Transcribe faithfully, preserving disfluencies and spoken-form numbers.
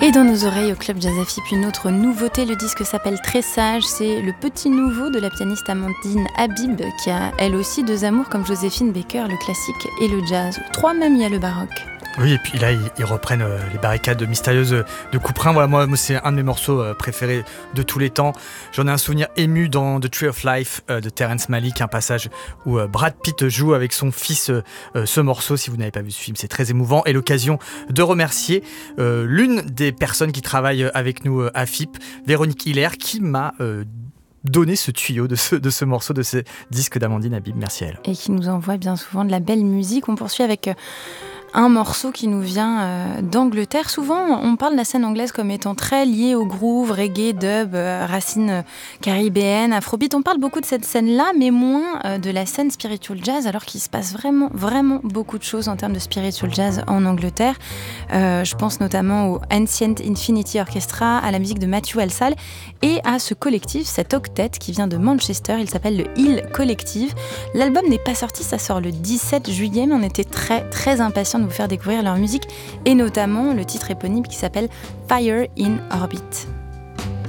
Et dans nos oreilles au Club Jazz Afip, une autre nouveauté, le disque s'appelle Très Sage, c'est le petit nouveau de la pianiste Amandine Habib qui a elle aussi deux amours comme Joséphine Baker, le classique et le jazz. Trois même, il y a le baroque. Oui, et puis là, ils, ils reprennent euh, les barricades mystérieuses de Couperin. Voilà, moi, moi, c'est un de mes morceaux euh, préférés de tous les temps. J'en ai un souvenir ému dans The Tree of Life euh, de Terrence Malick, un passage où euh, Brad Pitt joue avec son fils euh, euh, ce morceau. Si vous n'avez pas vu ce film, c'est très émouvant. Et l'occasion de remercier euh, l'une des personnes qui travaillent avec nous euh, à F I P, Véronique Hiller, qui m'a euh, donner ce tuyau de ce, de ce morceau, de ce disque d'Amandine Habib. Merci à elle. Et qui nous envoie bien souvent de la belle musique. On poursuit avec un morceau qui nous vient euh, d'Angleterre. Souvent, on parle de la scène anglaise comme étant très liée au groove, reggae, dub, euh, racines euh, caribéennes, afrobeat. On parle beaucoup de cette scène-là, mais moins euh, de la scène spiritual jazz, alors qu'il se passe vraiment, vraiment beaucoup de choses en termes de spiritual jazz en Angleterre. Euh, je pense notamment au Ancient Infinity Orchestra, à la musique de Matthew Halsall et à ce collectif, cet octet qui vient de Manchester. Il s'appelle le Hill Collective. L'album n'est pas sorti, ça sort le dix-sept juillet, mais on était très, très impatients de vous faire découvrir leur musique et notamment le titre éponyme qui s'appelle Fire in Orbit.